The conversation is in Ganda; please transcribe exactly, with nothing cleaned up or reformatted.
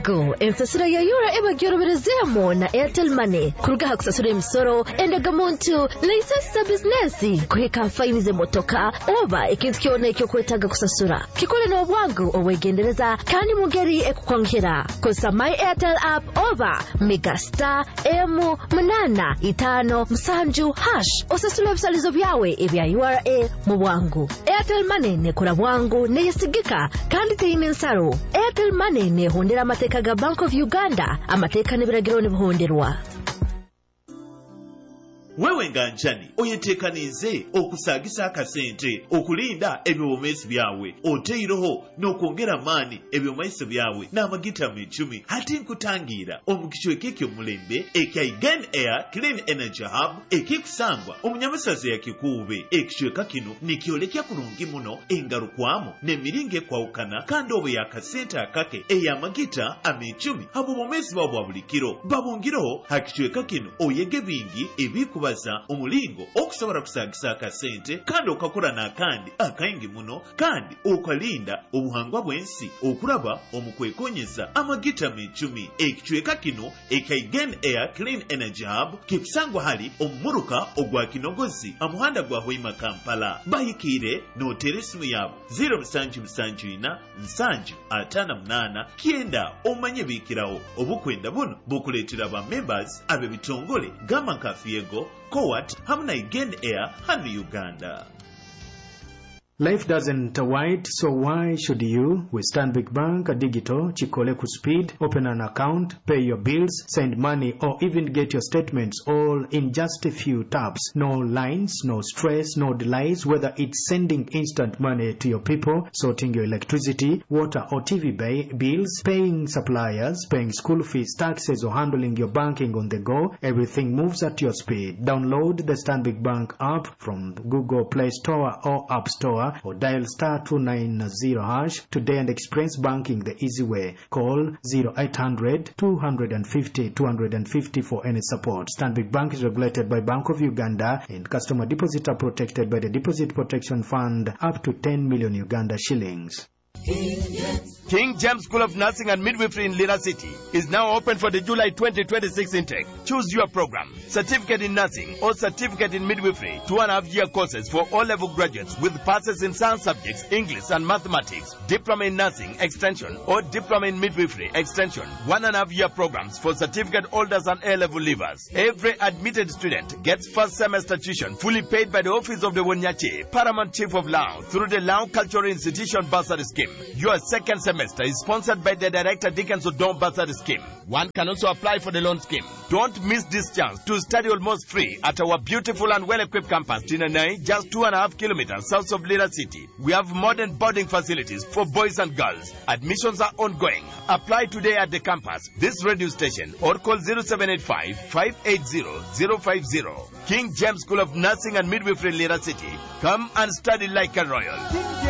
Bwangu ensasiro ya yura eba gyoroberezemo na Airtel Money kurugaha kusasura emisoro endagamuntu license business kuhika faini ze motoka oba ikintu kyone cyo kwetaga kusasura kikole no Bwangu owegendereza kandi mugeri ekukwongera kosa my Airtel app oba megastar M munana itano msanju hash osasura ebisalizo byawe ebya U R A mu Bwangu. Airtel Money ne kora Bwangu ne yesigika kandi teyine nsaro. Airtel Money ne hondera amateka ga Bank of Uganda amateka ne biragiro ne buhonderwa. Wewe nganjani oyetekanize okusagisa akasente okulinda ebyomezi byawe oteiroho n'okwongera mani ebyomezi byawe n'amagita icumi hati nkutangira omukichwe kekyo mulembe ekya Again Air Clean Energy Hub ekikusangwa omunyamasaze yakikube ekichweka kino nikyolekya kurungi muno engarukwamo nemiringe kwaukana kandi obo yakasente akake eyamagita icumi abo bomezi babo babulikiro babungiroho hakichweka kino oyege bingi ebikuba umulingo okusobora kusagisa akasente kandi okakora nakandi akayingi muno kandi okalinda obuhangwa bwensi okuraba omukwekonyeza amagita icumi ekichweka kino eka Again Air Clean Energy Hub kikusangwa hali omumuruka ogwa kinogozi amuhanda gwa Hoima Kampala bahikire no teresimu yabo zero musanju musanju ina nsanju atana munana kienda omanye bikirawo obukwenda buno bukuletera ba members abe bitongole gama nkafiyego Kowat hamna Again Air hanu Uganda. Life doesn't wait, so why should you? With Stanbic Bank Digital, Chikoleku Speed, open an account, pay your bills, send money, or even get your statements all in just a few taps. No lines, no stress, no delays, whether it's sending instant money to your people, sorting your electricity, water or T V bay, bills, paying suppliers, paying school fees, taxes, or handling your banking on the go, everything moves at your speed. Download the Stanbic Bank app from Google Play Store or App Store, or dial star two nine zero hash today and experience banking the easy way. Call zero eight hundred two fifty two fifty for any support. Stanbic Bank is regulated by Bank of Uganda and customer deposits are protected by the Deposit Protection Fund up to ten million Uganda shillings. King James School of Nursing and Midwifery in Lira City is now open for the July twenty twenty-six intake. Choose your program, certificate in nursing or certificate in midwifery, two and a half year courses for all-level graduates with passes in science subjects, English and mathematics, diploma in nursing extension or diploma in midwifery extension, one and a half year programs for certificate holders and A-level leavers. Every admitted student gets first semester tuition fully paid by the Office of the Wonyache, Paramount Chief of Lao, through the Lao Cultural Institution Bursary Scheme. Your second semester is sponsored by the Director Dickens Odom Bursary Scheme. One can also apply for the loan scheme. Don't miss this chance to study almost free at our beautiful and well-equipped campus, Tinanai, just two and a half kilometers south of Lira City. We have modern boarding facilities for boys and girls. Admissions are ongoing. Apply today at the campus, this radio station, or call zero seven eight five, five eight zero, zero five zero. King James School of Nursing and Midwifery, Lira City. Come and study like a royal.